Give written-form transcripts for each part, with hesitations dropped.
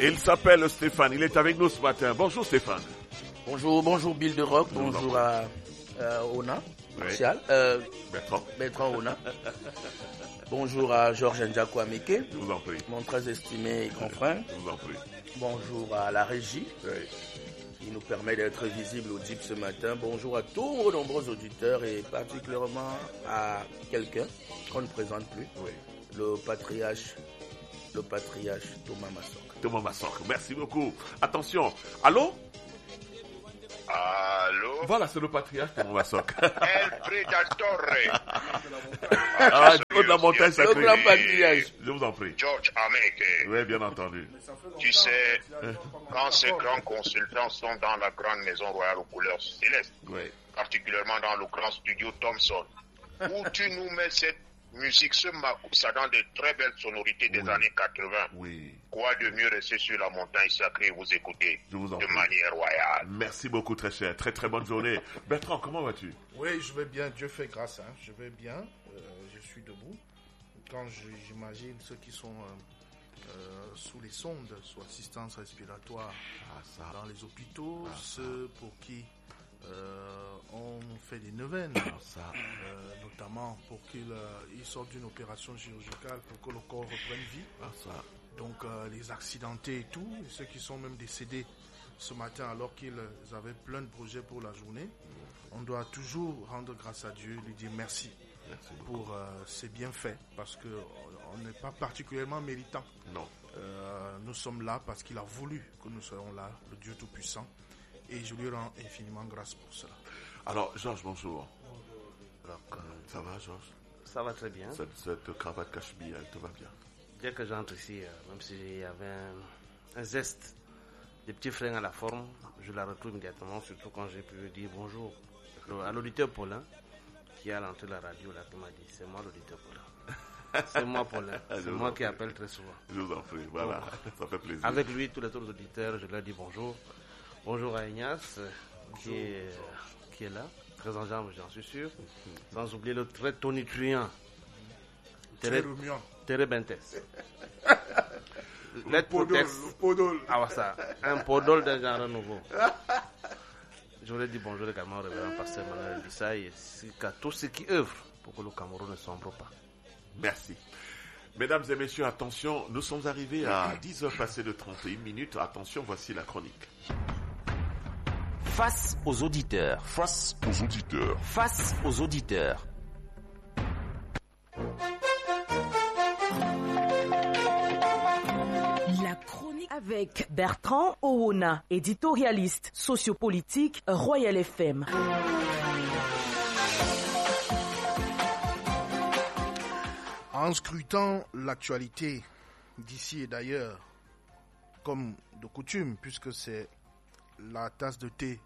Il s'appelle Stéphane, il est avec nous ce matin. Bonjour Stéphane. Bonjour Bill de Rock, bonjour à Ona, Martial, Bertrand Ona. Bonjour à Georges Ndjakou Ameke, Je vous en prie. mon très estimé grand frère. Je vous en prie. Bonjour à la régie, qui nous permet d'être visible au DIP ce matin. Bonjour à tous vos nombreux auditeurs et particulièrement à quelqu'un qu'on ne présente plus, le patriarche Thomas Massok. Thomas Massok, merci beaucoup. Attention, allô? Allô? Voilà, c'est le patriarche Thomas Massok. El Predatore. De la montagne sacrée. Le grand patriarche. Je vous en prie. George Ameke. Oui, bien entendu. Tu sais, quand ces grands consultants sont dans la grande maison royale aux couleurs célestes, particulièrement dans le grand studio Thomson, où tu nous mets cette musique, ce Makusa, dans de très belles sonorités des années 80. Oui. Quoi de mieux rester sur la montagne sacrée et vous écouter Je vous en de prie. manière royale. Merci beaucoup, très cher. Très, très bonne journée. Bertrand, comment vas-tu? Oui, je vais bien, Dieu fait grâce, je vais bien, je suis debout. Quand j'imagine ceux qui sont sous les sondes, sous assistance respiratoire dans les hôpitaux, ceux pour qui on fait des neuvaines, notamment pour qu'ils sortent d'une opération chirurgicale pour que le corps reprenne vie. Donc les accidentés et tout, et ceux qui sont même décédés ce matin alors qu'ils avaient plein de projets pour la journée, on doit toujours rendre grâce à Dieu, lui dire merci pour ses bienfaits, parce qu'on n'est pas particulièrement méritant. Non. Nous sommes là parce qu'il a voulu que nous soyons là, le Dieu Tout-Puissant, et je lui rends infiniment grâce pour cela. Alors, Georges, bonjour. Ça va, Georges? Ça va très bien. Cette cravate cache-bille, elle te va bien? Dès que j'entre ici, même s'il y avait un zeste, des petits freins à la forme, je la retrouve immédiatement, surtout quand j'ai pu dire bonjour à l'auditeur Paulin, qui est à l'entrée de la radio, là, qui m'a dit, c'est moi l'auditeur Paulin. C'est moi Paulin, c'est moi qui appelle très souvent. Je vous en prie, voilà, ça fait plaisir. Avec lui, tous les autres auditeurs, je leur dis bonjour. Bonjour à Ignace, qui est là, très en jambe, j'en suis sûr. Sans oublier le très tonitruant, Terre Bentes. Le podol. Ah, ça, un podol d'un genre nouveau. Je voulais dire bonjour également au révérend pasteur Manuel Bissaï et à tous ceux qui œuvrent pour que le Cameroun ne sombre pas. Merci. Mesdames et messieurs, attention, nous sommes arrivés à 10h passées de 31 minutes. Attention, voici la chronique. Face aux auditeurs. Face aux auditeurs. Face aux auditeurs. La chronique avec Bertrand Owona, éditorialiste, sociopolitique, Royal FM. En scrutant l'actualité d'ici et d'ailleurs, comme de coutume, puisque c'est la tasse de thé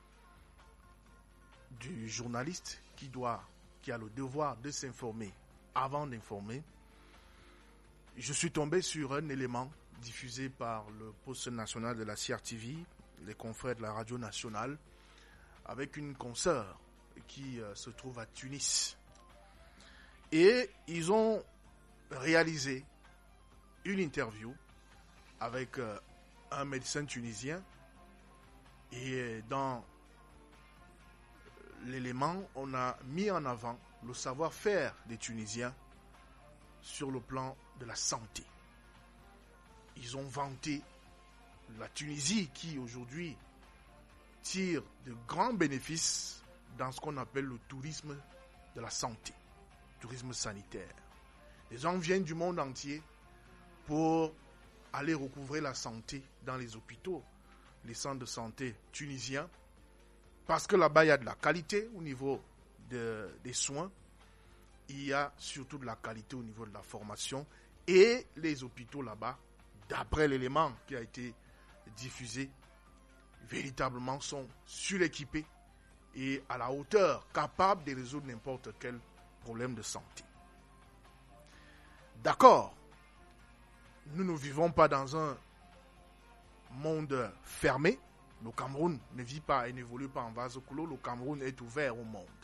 du journaliste qui a le devoir de s'informer avant d'informer, je suis tombé sur un élément diffusé par le poste national de la CRTV, les confrères de la radio nationale, avec une consoeur qui se trouve à Tunis. Et ils ont réalisé une interview avec un médecin tunisien. Et dans l'élément, on a mis en avant le savoir-faire des Tunisiens sur le plan de la santé. Ils ont vanté la Tunisie qui aujourd'hui tire de grands bénéfices dans ce qu'on appelle le tourisme de la santé, tourisme sanitaire. Les gens viennent du monde entier pour aller recouvrer la santé dans les hôpitaux, les centres de santé tunisiens, parce que là-bas, il y a de la qualité au niveau des soins, il y a surtout de la qualité au niveau de la formation, et les hôpitaux là-bas, d'après l'élément qui a été diffusé, véritablement sont suréquipés et à la hauteur, capables de résoudre n'importe quel problème de santé. D'accord, nous ne vivons pas dans un monde fermé. Le Cameroun ne vit pas et n'évolue pas en vase clos. Le Cameroun est ouvert au monde.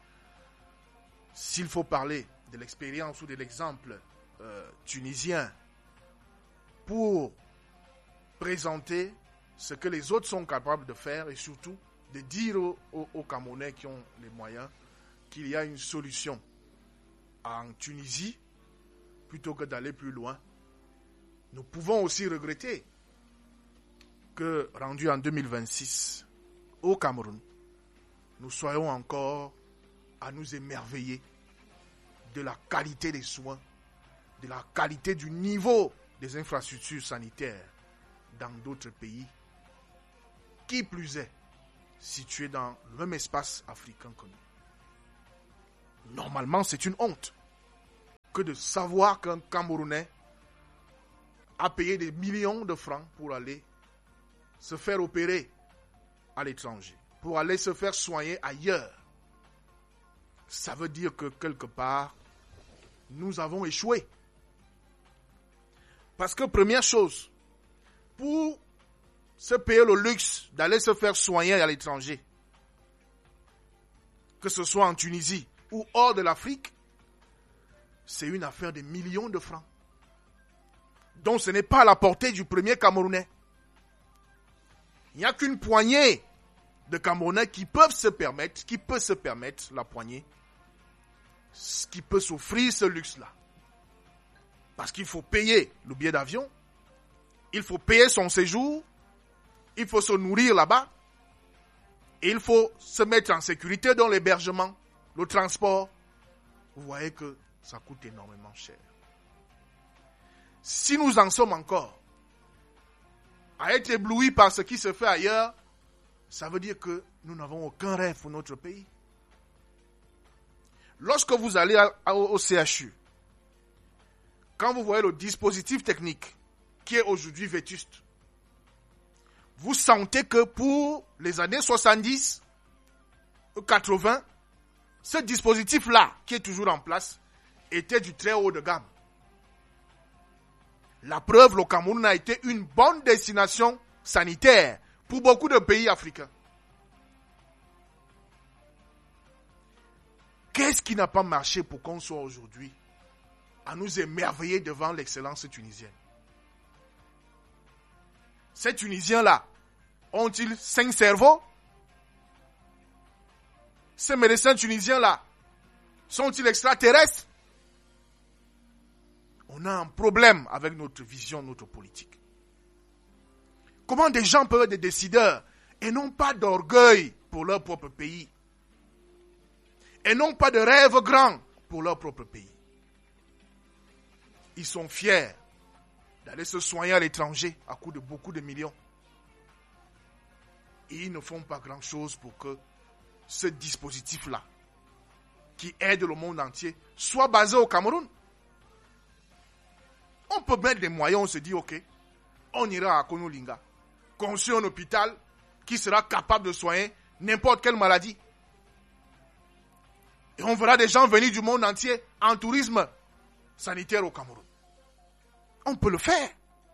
S'il faut parler de l'expérience ou de l'exemple tunisien pour présenter ce que les autres sont capables de faire et surtout de dire aux Camerounais qui ont les moyens qu'il y a une solution en Tunisie plutôt que d'aller plus loin. Nous pouvons aussi regretter que, rendu en 2026, au Cameroun, nous soyons encore à nous émerveiller de la qualité des soins, de la qualité du niveau des infrastructures sanitaires dans d'autres pays, qui plus est, situés dans le même espace africain que nous. Normalement, c'est une honte que de savoir qu'un Camerounais a payé des millions de francs pour aller se faire opérer à l'étranger, pour aller se faire soigner ailleurs. Ça veut dire que quelque part, nous avons échoué. Parce que première chose, pour se payer le luxe d'aller se faire soigner à l'étranger, que ce soit en Tunisie ou hors de l'Afrique, c'est une affaire de millions de francs. Donc ce n'est pas à la portée du premier Camerounais. Il n'y a qu'une poignée de Camerounais qui peuvent se permettre, la poignée, qui peut s'offrir ce luxe-là. Parce qu'il faut payer le billet d'avion, il faut payer son séjour, il faut se nourrir là-bas, et il faut se mettre en sécurité dans l'hébergement, le transport. Vous voyez que ça coûte énormément cher. Si nous en sommes encore à être éblouis par ce qui se fait ailleurs, ça veut dire que nous n'avons aucun rêve pour notre pays. Lorsque vous allez au CHU, quand vous voyez le dispositif technique qui est aujourd'hui vétuste, vous sentez que pour les années 70, 80, ce dispositif-là, qui est toujours en place, était du très haut de gamme. La preuve, le Cameroun a été une bonne destination sanitaire pour beaucoup de pays africains. Qu'est-ce qui n'a pas marché pour qu'on soit aujourd'hui à nous émerveiller devant l'excellence tunisienne? Ces Tunisiens-là, ont-ils 5 cerveaux? Ces médecins tunisiens-là, sont-ils extraterrestres? On a un problème avec notre vision, notre politique. Comment des gens peuvent être des décideurs et n'ont pas d'orgueil pour leur propre pays et n'ont pas de rêve grand pour leur propre pays? Ils sont fiers d'aller se soigner à l'étranger à coût de beaucoup de millions. Et ils ne font pas grand-chose pour que ce dispositif-là, qui aide le monde entier, soit basé au Cameroun. On peut mettre des moyens, on se dit, ok, on ira à Konolinga, construire un hôpital qui sera capable de soigner n'importe quelle maladie. Et on verra des gens venir du monde entier en tourisme sanitaire au Cameroun. On peut le faire.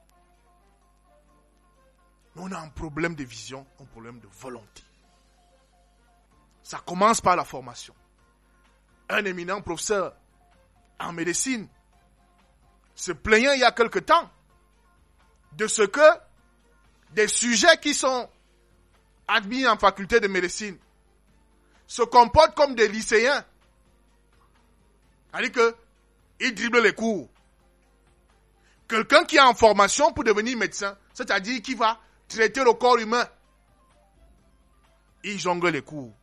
Mais on a un problème de vision, un problème de volonté. Ça commence par la formation. Un éminent professeur en médecine se plaignait il y a quelque temps de ce que des sujets qui sont admis en faculté de médecine se comportent comme des lycéens. C'est-à-dire qu'ils dribblent les cours. Quelqu'un qui est en formation pour devenir médecin, c'est-à-dire qui va traiter le corps humain, il jongle les cours.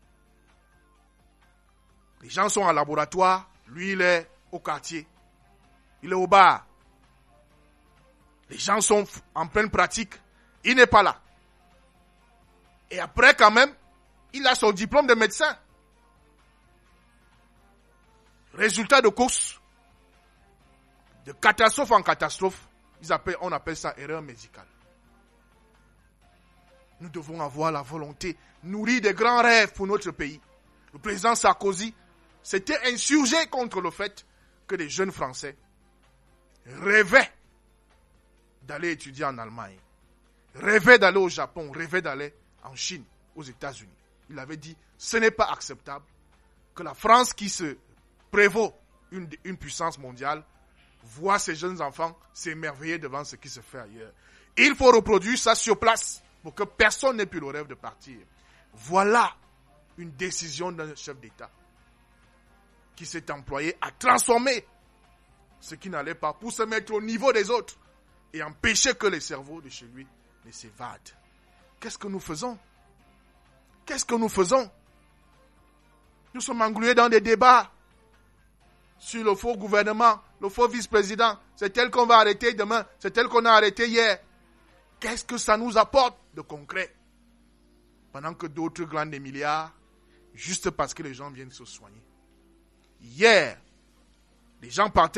Les gens sont en laboratoire, lui il est au quartier, il est au bar. Les gens sont en pleine pratique, il n'est pas là. Et après quand même, il a son diplôme de médecin. Résultat de course, de catastrophe en catastrophe, on appelle ça erreur médicale. Nous devons avoir la volonté, nourrir des grands rêves pour notre pays. Le président Sarkozy s'était insurgé contre le fait que les jeunes Français rêvaient d'aller étudier en Allemagne, rêvaient d'aller au Japon, rêvaient d'aller en Chine, aux États-Unis. Il avait dit, ce n'est pas acceptable que la France qui se prévaut une puissance mondiale voir ces jeunes enfants s'émerveiller devant ce qui se fait ailleurs. Il faut reproduire ça sur place pour que personne n'ait plus le rêve de partir. Voilà une décision d'un chef d'État qui s'est employé à transformer ce qui n'allait pas pour se mettre au niveau des autres et empêcher que les cerveaux de chez lui ne s'évadent. Qu'est-ce que nous faisons? Qu'est-ce que nous faisons? Nous sommes englués dans des débats sur le faux gouvernement, le faux vice-président. C'est tel qu'on va arrêter demain, c'est tel qu'on a arrêté hier. Qu'est-ce que ça nous apporte de concret? Pendant que d'autres glandent des milliards, juste parce que les gens viennent se soigner. Hier, les gens partaient